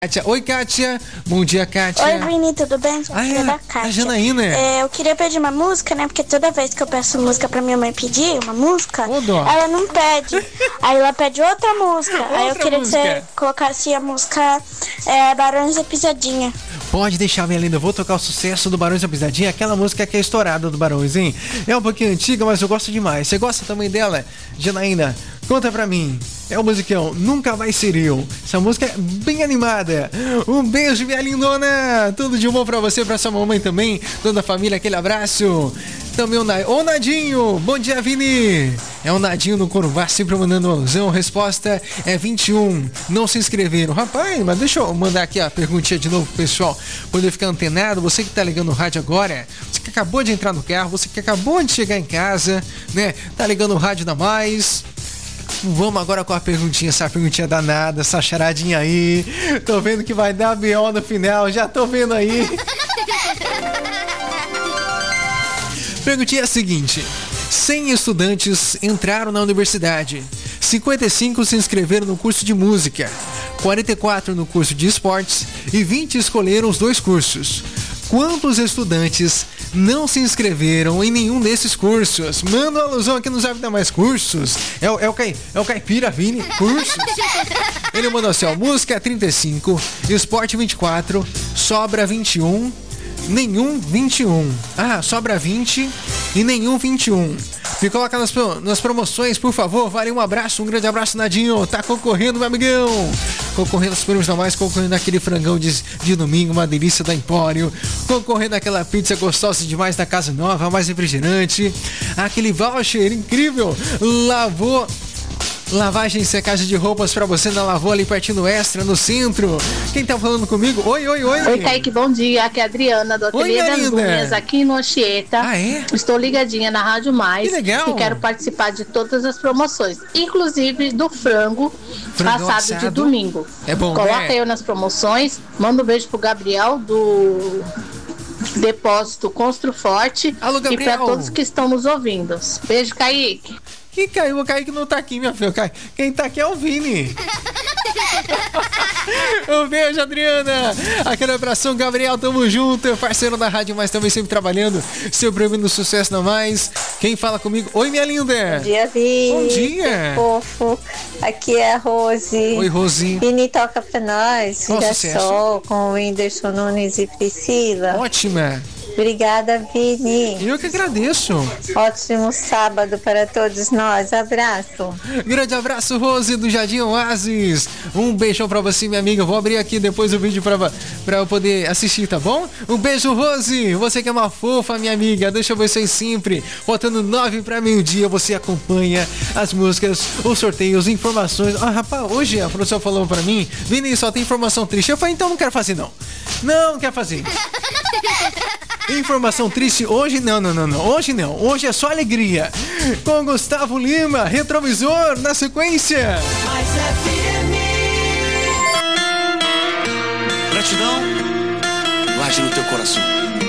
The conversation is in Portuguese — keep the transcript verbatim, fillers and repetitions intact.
Kátia. Oi, Kátia. Bom dia, Kátia. Oi, Vini, tudo bem? Sou ah, filha é, da Kátia. A Janaína. É, eu queria pedir uma música, né? Porque toda vez que eu peço música pra minha mãe pedir uma música, Ô, dó. ela não pede. Aí ela pede outra música. Outra Aí eu queria música. que você colocasse a música é, Barões da Pisadinha. Pode deixar, minha linda. Eu vou tocar o sucesso do Barões da Pisadinha, aquela música que é estourada do Barões, hein? É um pouquinho antiga, mas eu gosto demais. Você gosta também dela? Janaína, conta pra mim. É o musicão Nunca Vai Ser Eu. Essa música é bem animada. Um beijo, minha lindona. Tudo de bom pra você, pra sua mamãe também. Toda a família, aquele abraço. Também o Nadinho. Ô, Nadinho. Bom dia, Vini. É o Nadinho no Corumbá, sempre mandando alusão. Resposta é vinte e um. Não se inscreveram. Rapaz, mas deixa eu mandar aqui a perguntinha de novo pro pessoal poder ficar antenado. Você que tá ligando o rádio agora, você que acabou de entrar no carro, você que acabou de chegar em casa, né? Tá ligando o rádio da Mais. Vamos agora com a perguntinha, essa perguntinha danada, essa charadinha aí. Tô vendo que vai dar B O no final, já tô vendo aí. Perguntinha é a seguinte: cem estudantes entraram na universidade, cinquenta e cinco se inscreveram no curso de música, quarenta e quatro no curso de esportes e vinte escolheram os dois cursos. Quantos estudantes não se inscreveram em nenhum desses cursos? Manda uma alusão aqui no Zap da Mais Cursos. É o, é o, Cai, é o Caipira Vini Cursos. Ele mandou assim, ó, música trinta e cinco, esporte vinte e quatro, sobra vinte e um, nenhum vinte e um. Ah, sobra vinte e nenhum vinte e um. Me coloca nas, nas promoções, por favor. Vale um abraço, um grande abraço, Nadinho. Tá concorrendo, meu amigão. Concorrendo aos prêmios da Mais, concorrendo aquele frangão de, de domingo, uma delícia da Empório. Concorrendo aquela pizza gostosa demais da Casa Nova, mais refrigerante. Aquele voucher incrível. Lavou. Lavagem e secagem de roupas pra você na Lavou, ali pertinho do Extra, no centro. Quem tá falando comigo? Oi, oi, oi. Oi, Kaique, bom dia. Aqui é a Adriana, do Ateliê das Unhas, aqui em Anchieta. Ah, é? Estou ligadinha na Rádio Mais. Que legal. E quero participar de todas as promoções, inclusive do frango, frango assado, assado de domingo. É bom, Coloca né? eu nas promoções. Manda um beijo pro Gabriel, do Depósito Constru Forte. Alô, Gabriel. E para todos que estão nos ouvindo. Beijo, Kaique. Que caiu? O Kaique não tá aqui, minha filha. Quem tá aqui é o Vini. Um beijo, Adriana. Aquele abração, Gabriel. Tamo junto. Parceiro da Rádio Mais, também sempre trabalhando. Sempre ouvindo sucesso na Mais. Quem fala comigo? Oi, minha linda. Bom dia, Vini. Bom dia. Fofo. Aqui é a Rose. Oi, Rose. Vini, toca pra nós. Girassol com o Whindersson Nunes e Priscila. Ótima. Obrigada, Vini. Eu que agradeço. Ótimo sábado para todos nós. Abraço. Grande abraço, Rose, do Jardim Oasis. Um beijão pra você, minha amiga. Vou abrir aqui depois o vídeo pra, pra eu poder assistir, tá bom? Um beijo, Rose. Você que é uma fofa, minha amiga. Deixa vocês sempre. Faltando nove pra meio-dia, você acompanha as músicas, os sorteios, informações. Ah, rapaz, hoje a produção falou pra mim, Vini, só tem informação triste. Eu falei, então não quero fazer, não. Não, não quero fazer. Informação triste hoje não, não, não, não. Hoje não. Hoje é só alegria. Com Gustavo Lima, Retrovisor, na sequência. Mais F M. Gratidão guarde no teu coração.